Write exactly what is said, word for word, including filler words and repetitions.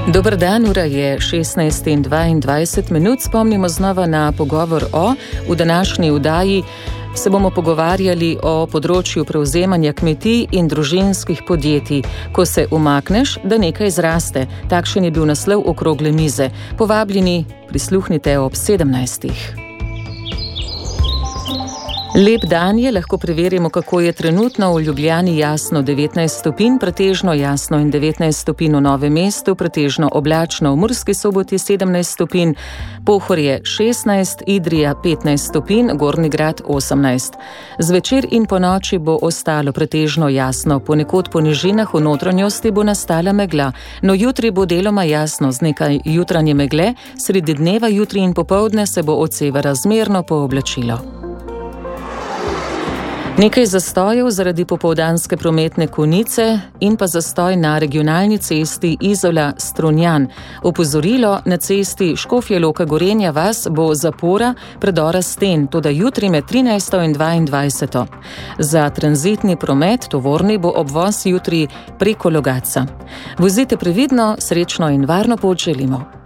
Dober dan, ura je šestnajst in dvaindvajset minut. Spomnimo znova na pogovor o. V današnji oddaji se bomo pogovarjali o področju prevzemanja kmetij in družinskih podjetij. Ko se umakneš, da nekaj zraste. Takšen je bil naslov okrogle mize. Povabljeni, prisluhnite ob sedemnajstih. Lep dan je, lahko preverimo, kako je trenutno v Ljubljani. Jasno devetnajst stopinj, pretežno jasno in devetnajst stopinj v Novem mestu, pretežno oblačno v Murski Soboti sedemnajst stopinj, Pohorje šestnajst, Idrija petnajst stopinj, Gornji Grad osemnajst. Zvečer in ponoči bo ostalo pretežno jasno, ponekod po nižinah v notranjosti bo nastala megla. No, jutri bo deloma jasno z nekaj jutranje megle, sredi dneva jutri in popoldne se bo od severa zmerno pooblačilo. Nekaj zastojev zaradi popoldanske prometne konice in pa zastoj na regionalni cesti Izola-Strunjan. Opozorilo, na cesti Škofja Loka Gorenja vas bo zapora predora sten, toda jutri med trinajsto in dvaindvajseto. Za tranzitni promet, tovorni, bo obvoz jutri preko Logatca. Vozite previdno, srečno in varno pot želimo.